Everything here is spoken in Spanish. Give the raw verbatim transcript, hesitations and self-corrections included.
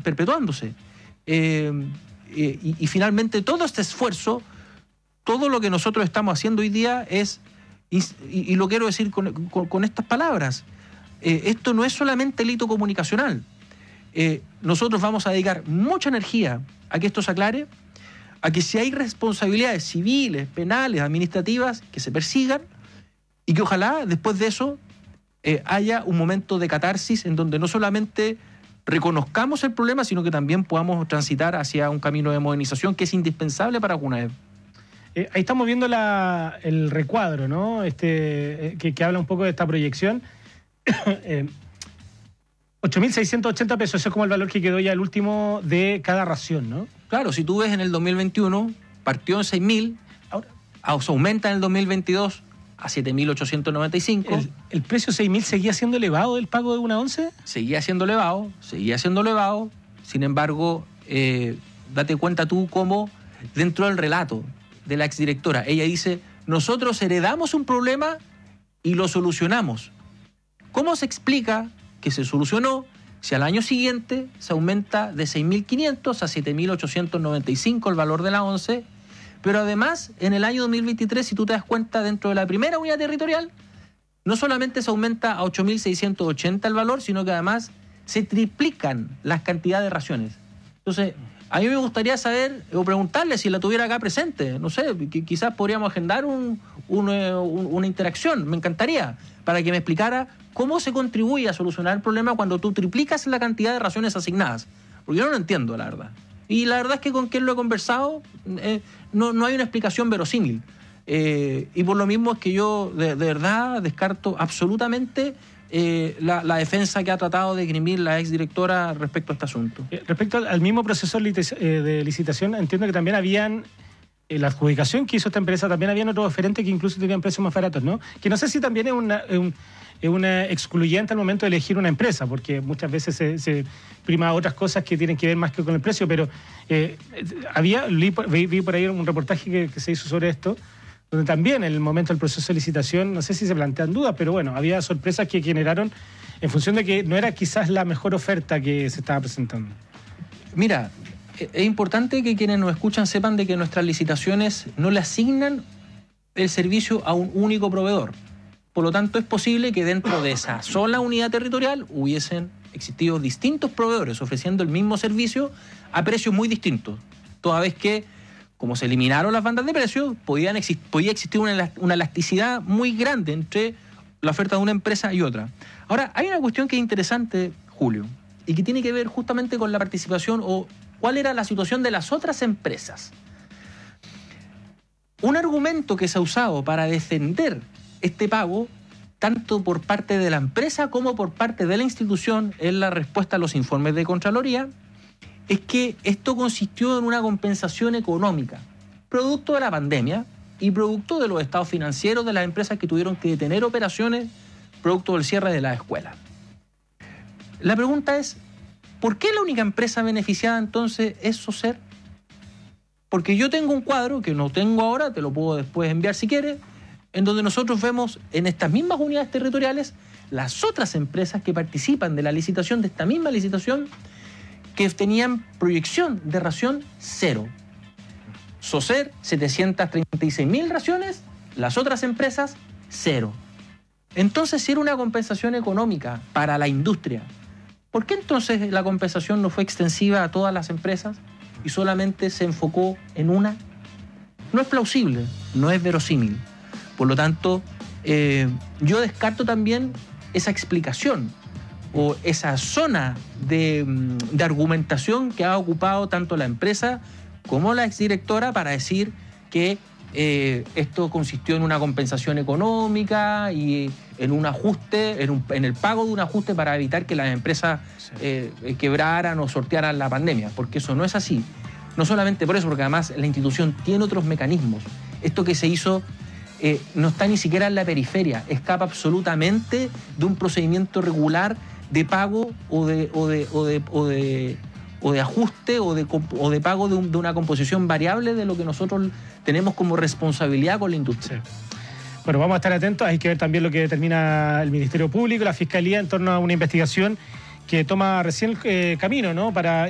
perpetuándose. Eh, eh, y, y finalmente todo este esfuerzo, todo lo que nosotros estamos haciendo hoy día es, y, y lo quiero decir con, con, con estas palabras, eh, esto no es solamente el hito comunicacional. Eh, nosotros vamos a dedicar mucha energía a que esto se aclare, a que si hay responsabilidades civiles, penales, administrativas, que se persigan, y que ojalá después de eso eh, haya un momento de catarsis en donde no solamente reconozcamos el problema, sino que también podamos transitar hacia un camino de modernización que es indispensable para CONADEP. Eh, ahí estamos viendo la, el recuadro, ¿no? Este, eh, que, que habla un poco de esta proyección. eh, ocho mil seiscientos ochenta pesos, eso es como el valor que quedó ya el último de cada ración, ¿no? Claro, si tú ves en el dos mil veintiuno, partió en seis mil, ahora se aumenta en el dos mil veintidós a siete mil ochocientos noventa y cinco. ¿El, el precio seis mil seguía siendo elevado del pago de una once? Seguía siendo elevado, seguía siendo elevado. Sin embargo, eh, date cuenta tú cómo dentro del relato de la exdirectora, ella dice, nosotros heredamos un problema y lo solucionamos. ¿Cómo se explica que se solucionó si al año siguiente se aumenta de seis mil quinientos a siete mil ochocientos noventa y cinco el valor de la once? Pero además, en el año dos mil veintitrés, si tú te das cuenta, dentro de la primera unidad territorial, no solamente se aumenta a ocho mil seiscientos ochenta el valor, sino que además se triplican las cantidades de raciones. Entonces, a mí me gustaría saber o preguntarle si la tuviera acá presente. No sé, quizás podríamos agendar un, un, un, una interacción. Me encantaría, para que me explicara cómo se contribuye a solucionar el problema cuando tú triplicas la cantidad de raciones asignadas. Porque yo no lo entiendo, la verdad. Y la verdad es que con quien lo he conversado, eh, no, no hay una explicación verosímil. Eh, y por lo mismo es que yo de, de verdad descarto absolutamente eh, la, la defensa que ha tratado de esgrimir la exdirectora respecto a este asunto. Eh, respecto al, al mismo proceso de licitación, entiendo que también habían, en la adjudicación que hizo esta empresa, también habían otros oferentes que incluso tenían precios más baratos, ¿no? Que no sé si también es una... Un, es una excluyente al momento de elegir una empresa, porque muchas veces se, se prima otras cosas que tienen que ver más que con el precio, pero eh, había vi, vi por ahí un reportaje que, que se hizo sobre esto, donde también en el momento del proceso de licitación, no sé si se plantean dudas, pero bueno, había sorpresas que generaron en función de que no era quizás la mejor oferta que se estaba presentando. Mira, es importante que quienes nos escuchan sepan de que nuestras licitaciones no le asignan el servicio a un único proveedor. Por lo tanto, es posible que dentro de esa sola unidad territorial hubiesen existido distintos proveedores ofreciendo el mismo servicio a precios muy distintos. Toda vez que, como se eliminaron las bandas de precios, podían exist- podía existir una, una elasticidad muy grande entre la oferta de una empresa y otra. Ahora, hay una cuestión que es interesante, Julio, y que tiene que ver justamente con la participación o cuál era la situación de las otras empresas. Un argumento que se ha usado para defender este pago, tanto por parte de la empresa como por parte de la institución, en la respuesta a los informes de Contraloría, es que esto consistió en una compensación económica, producto de la pandemia y producto de los estados financieros de las empresas que tuvieron que detener operaciones producto del cierre de las escuelas. La pregunta es, ¿por qué la única empresa beneficiada entonces es SOSER? Porque yo tengo un cuadro, que no tengo ahora, te lo puedo después enviar si quieres, en donde nosotros vemos en estas mismas unidades territoriales las otras empresas que participan de la licitación, de esta misma licitación, que tenían proyección de ración cero. SOSER, setecientas treinta y seis mil raciones, las otras empresas, cero. Entonces, si era una compensación económica para la industria, ¿por qué entonces la compensación no fue extensiva a todas las empresas y solamente se enfocó en una? No es plausible, no es verosímil. Por lo tanto, eh, yo descarto también esa explicación o esa zona de, de argumentación que ha ocupado tanto la empresa como la exdirectora para decir que eh, esto consistió en una compensación económica y en un ajuste, en, un, en el pago de un ajuste para evitar que las empresas eh, quebraran o sortearan la pandemia, porque eso no es así. No solamente por eso, porque además la institución tiene otros mecanismos. Esto que se hizo eh, no está ni siquiera en la periferia, escapa absolutamente de un procedimiento regular de pago o de, o de, o de, o de, o de ajuste o de, o de pago de, un, de una composición variable de lo que nosotros tenemos como responsabilidad con la industria. Sí. Bueno, vamos a estar atentos, hay que ver también lo que determina el Ministerio Público, la Fiscalía en torno a una investigación que toma recién eh, camino, ¿no? Para